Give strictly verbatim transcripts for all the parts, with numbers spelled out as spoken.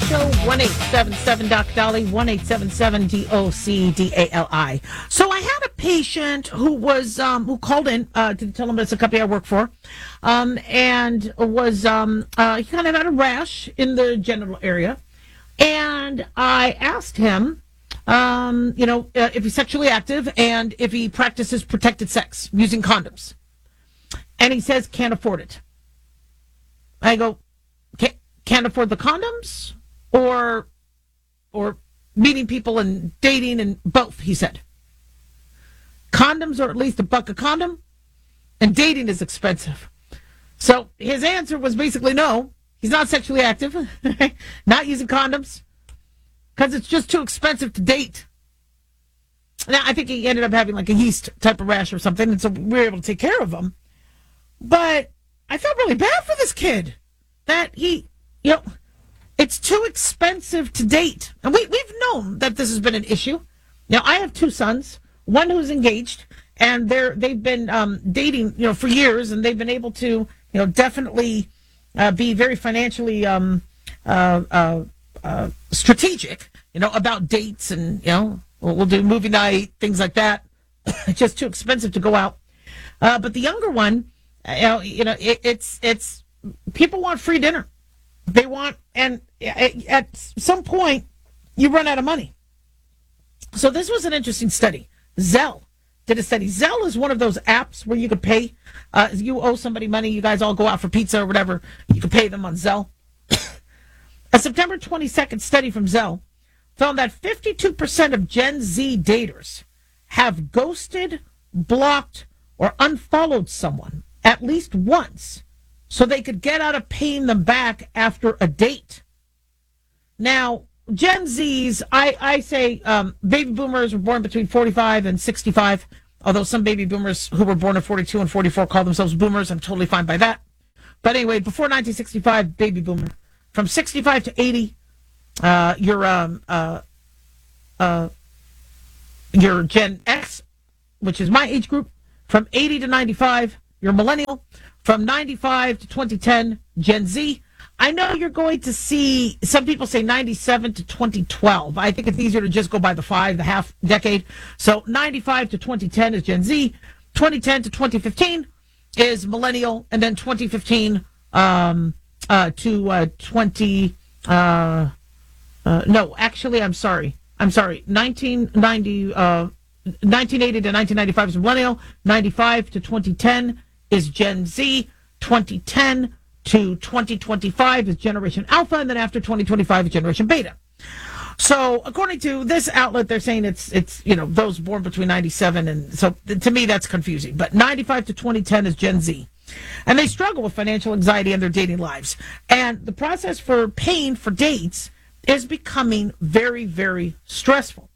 Show, one eight seven seven Doc Dolly, one eight seven seven D O C D A L I. So I had a patient who was, um, who called in uh, to tell him it's a company I work for, um, and was, um, uh, he kind of had a rash in the genital area. And I asked him, um, you know, uh, if he's sexually active and if he practices protected sex using condoms. And he says, can't afford it. I go, can't, can't afford the condoms? Or, or meeting people and dating and both, he said. Condoms are at least a buck a condom, and dating is expensive. So his answer was basically no. He's not sexually active, not using condoms, because it's just too expensive to date. Now, I think he ended up having like a yeast type of rash or something, and so we were able to take care of him. But I felt really bad for this kid that he, you know, it's too expensive to date. And we, we've known that this has been an issue. Now, I have two sons, one who's engaged, and they're, they've been um, dating, you know, for years, and they've been able to, you know, definitely uh, be very financially um, uh, uh, uh, strategic, you know, about dates and, you know, we'll, we'll do movie night, things like that. It's just too expensive to go out. Uh, but the younger one, you know, you know it, it's, it's, people want free dinner. They want, and at some point, you run out of money. So this was an interesting study. Zelle did a study. Zelle is one of those apps where you could pay. Uh, you owe somebody money. You guys all go out for pizza or whatever. You can pay them on Zelle. A September twenty-second study from Zelle found that fifty-two percent of Gen Z daters have ghosted, blocked, or unfollowed someone at least once so they could get out of paying them back after a date. Now, Gen Zs, I, I say um, baby boomers were born between forty-five and sixty-five, although some baby boomers who were born in forty-two and forty-four call themselves boomers. I'm totally fine by that. But anyway, before nineteen sixty-five, baby boomer. From sixty-five to eighty, uh, you're, um, uh, uh, you're Gen X, which is my age group. From eighty to ninety-five, you're millennial. From ninety-five to twenty ten, Gen Z. I know you're going to see, some people say ninety-seven to twenty twelve. I think it's easier to just go by the five, the half decade. So ninety-five to twenty ten is Gen Z. twenty ten to twenty fifteen is millennial. And then twenty fifteen um, uh, to uh, twenty... Uh, uh, no, actually, I'm sorry. I'm sorry. nineteen ninety, uh, nineteen eighty to nineteen ninety-five is millennial. ninety-five to twenty ten is Gen Z. twenty ten to twenty twenty-five is Generation Alpha, and then after twenty twenty-five is Generation Beta. So according to this outlet, they're saying it's, it's you know, those born between ninety-seven and, so to me that's confusing. But ninety-five to twenty ten is Gen Z. And they struggle with financial anxiety in their dating lives. And the process for paying for dates is becoming very, very stressful.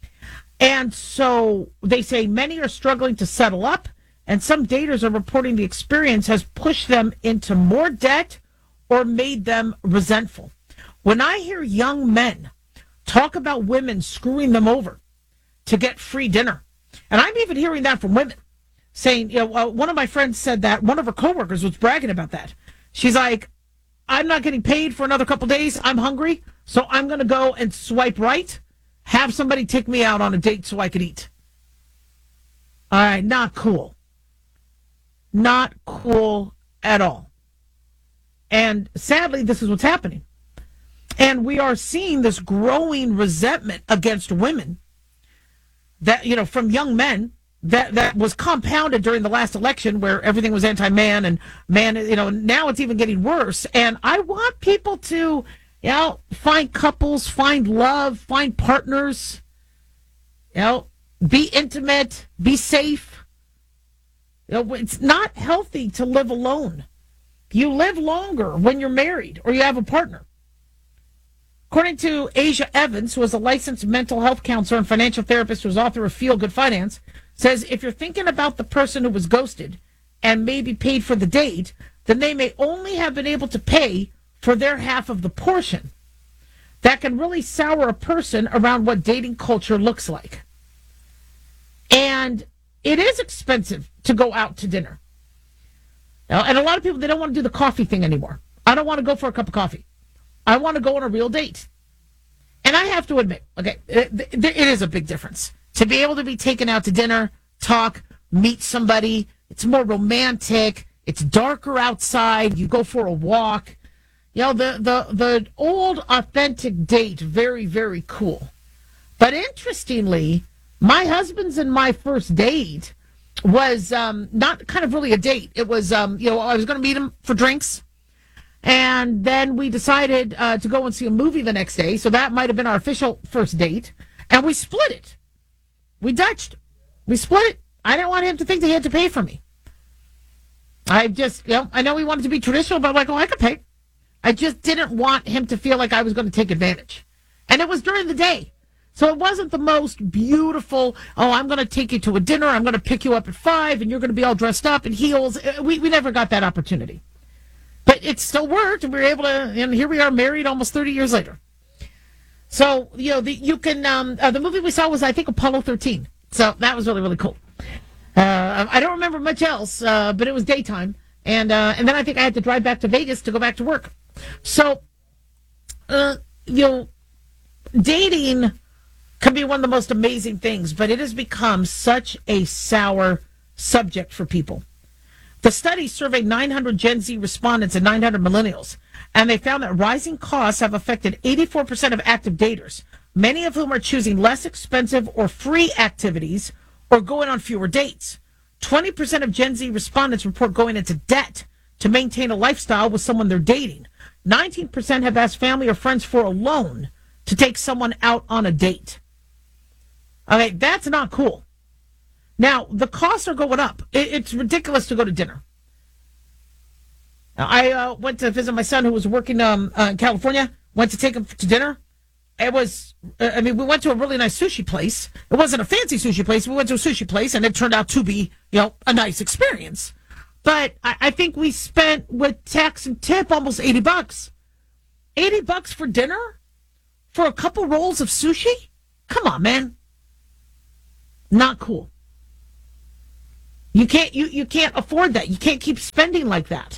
And so they say many are struggling to settle up, and some daters are reporting the experience has pushed them into more debt or made them resentful. When I hear young men talk about women screwing them over to get free dinner, and I'm even hearing that from women, saying, you know, uh, one of my friends said that, one of her coworkers was bragging about that. She's like, I'm not getting paid for another couple days. I'm hungry, so I'm going to go and swipe right, have somebody take me out on a date so I could eat. All right, not cool. Not cool at all. And sadly, this is what's happening. And we are seeing this growing resentment against women that, you know, from young men that, that was compounded during the last election where everything was anti-man and man, you know, now it's even getting worse. And I want people to, you know, find couples, find love, find partners, you know, be intimate, be safe. You know, it's not healthy to live alone. You live longer when you're married or you have a partner. According to Asia Evans, who is a licensed mental health counselor and financial therapist who's author of Feel Good Finance, says if you're thinking about the person who was ghosted and maybe paid for the date, then they may only have been able to pay for their half of the portion. That can really sour a person around what dating culture looks like. And it is expensive to go out to dinner. Now, and a lot of people, they don't want to do the coffee thing anymore. I don't want to go for a cup of coffee. I want to go on a real date. And I have to admit, okay, it, it is a big difference. To be able to be taken out to dinner, talk, meet somebody, it's more romantic, it's darker outside, you go for a walk. You know, the, the, the old authentic date, very, very cool. But interestingly, my husband's and my first date was um, not kind of really a date. It was, um, you know, I was going to meet him for drinks. And then we decided uh, to go and see a movie the next day. So that might have been our official first date. And we split it. We Dutched. We split it. I didn't want him to think that he had to pay for me. I just, you know, I know he wanted to be traditional, but I'm like, oh, I could pay. I just didn't want him to feel like I was going to take advantage. And it was during the day. So it wasn't the most beautiful, oh, I'm going to take you to a dinner, I'm going to pick you up at five, and you're going to be all dressed up in heels. We, we never got that opportunity. But it still worked, and we were able to, and here we are married almost thirty years later. So, you know, the, you can, um, uh, the movie we saw was, I think, Apollo thirteen. So that was really, really cool. Uh, I don't remember much else, uh, but it was daytime. And, uh, and then I think I had to drive back to Vegas to go back to work. So, uh, you know, dating can be one of the most amazing things, but it has become such a sour subject for people. The study surveyed nine hundred Gen Z respondents and nine hundred millennials, and they found that rising costs have affected eighty-four percent of active daters, many of whom are choosing less expensive or free activities or going on fewer dates. twenty percent of Gen Z respondents report going into debt to maintain a lifestyle with someone they're dating. nineteen percent have asked family or friends for a loan to take someone out on a date. Okay, that's not cool. Now, the costs are going up. It, it's ridiculous to go to dinner. I uh, went to visit my son who was working um, uh, in California, went to take him to dinner. It was, uh, I mean, we went to a really nice sushi place. It wasn't a fancy sushi place. We went to a sushi place, and it turned out to be, you know, a nice experience. But I, I think we spent, with tax and tip, almost eighty bucks. eighty bucks for dinner? For a couple rolls of sushi? Come on, man. Not cool. You can't you, you can't afford that. You can't keep spending like that.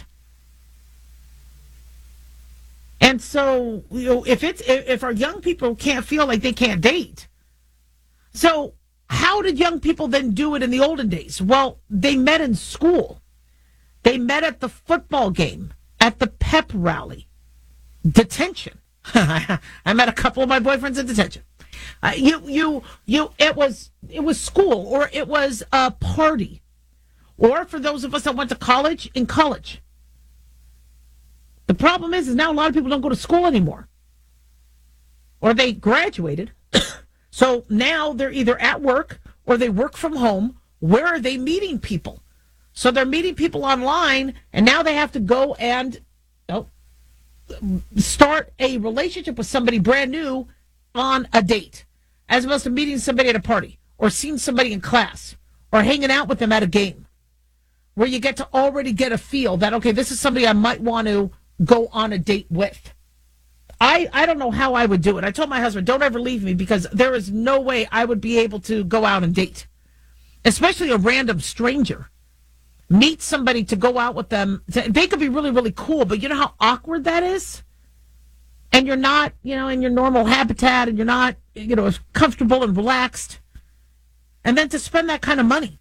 And so, you know, if it's if, if our young people can't feel like they can't date, so how did young people then do it in the olden days? Well, they met in school. They met at the football game, at the pep rally, detention. I met a couple of my boyfriends in detention. Uh, you, you, you. It was it was school, or it was a party, or for those of us that went to college, in college. The problem is, is now a lot of people don't go to school anymore, or they graduated. So now they're either at work or they work from home. Where are they meeting people? So they're meeting people online, and now they have to go and oh, start a relationship with somebody brand new on a date, as opposed to meeting somebody at a party or seeing somebody in class or hanging out with them at a game, where you get to already get a feel that, okay, this is somebody I might want to go on a date with. I, I don't know how I would do it. I told my husband, don't ever leave me, because there is no way I would be able to go out and date, especially a random stranger. Meet somebody to go out with them. They could be really, really cool, but you know how awkward that is? And you're not, you know, in your normal habitat, and you're not, you know, comfortable and relaxed. And then to spend that kind of money.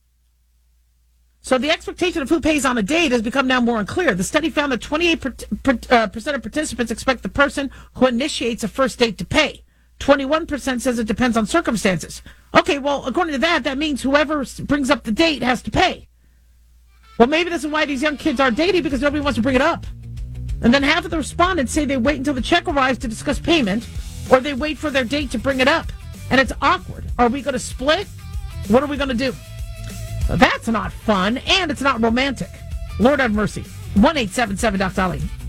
So the expectation of who pays on a date has become now more unclear. The study found that twenty-eight percent of participants expect the person who initiates a first date to pay. twenty-one percent says it depends on circumstances. Okay, well, according to that, that means whoever brings up the date has to pay. Well, maybe this is why these young kids are dating, because nobody wants to bring it up. And then half of the respondents say they wait until the check arrives to discuss payment, or they wait for their date to bring it up. And it's awkward. Are we going to split? What are we going to do? That's not fun, and it's not romantic. Lord have mercy. one eight seven seven Doc Dolly.